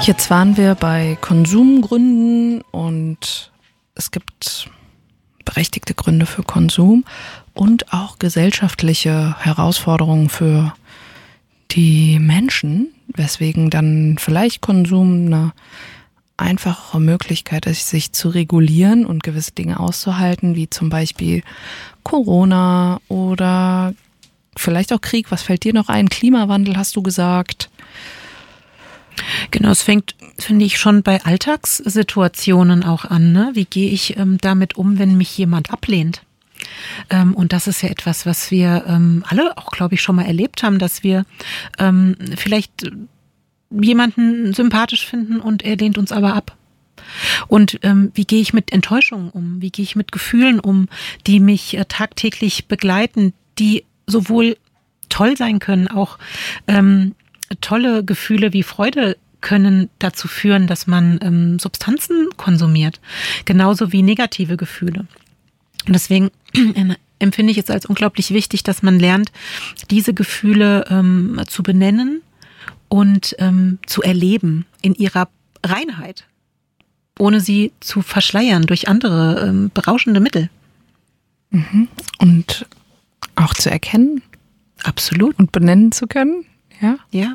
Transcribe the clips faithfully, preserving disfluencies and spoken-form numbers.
Jetzt waren wir bei Konsumgründen und es gibt berechtigte Gründe für Konsum und auch gesellschaftliche Herausforderungen für die Menschen, weswegen dann vielleicht Konsum eine einfachere Möglichkeit ist, sich zu regulieren und gewisse Dinge auszuhalten, wie zum Beispiel Corona oder vielleicht auch Krieg. Was fällt dir noch ein? Klimawandel hast du gesagt. Genau, es fängt, finde ich, schon bei Alltagssituationen auch an. Ne? Wie gehe ich ähm, damit um, wenn mich jemand ablehnt? Ähm, und das ist ja etwas, was wir ähm, alle auch, glaube ich, schon mal erlebt haben, dass wir ähm, vielleicht jemanden sympathisch finden und er lehnt uns aber ab. Und ähm, wie gehe ich mit Enttäuschungen um? Wie gehe ich mit Gefühlen um, die mich äh, tagtäglich begleiten, die sowohl toll sein können, auch ähm, tolle Gefühle wie Freude können dazu führen, dass man ähm, Substanzen konsumiert, genauso wie negative Gefühle. Und deswegen empfinde ich es als unglaublich wichtig, dass man lernt, diese Gefühle ähm, zu benennen und ähm, zu erleben in ihrer Reinheit, ohne sie zu verschleiern durch andere ähm, berauschende Mittel. Mhm. Und auch zu erkennen. Absolut. Und benennen zu können. Ja. Ja.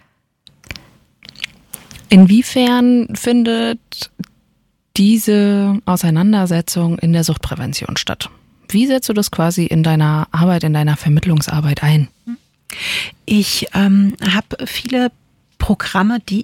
Inwiefern findet diese Auseinandersetzung in der Suchtprävention statt? Wie setzt du das quasi in deiner Arbeit, in deiner Vermittlungsarbeit ein? Ich ähm, habe viele Programme, die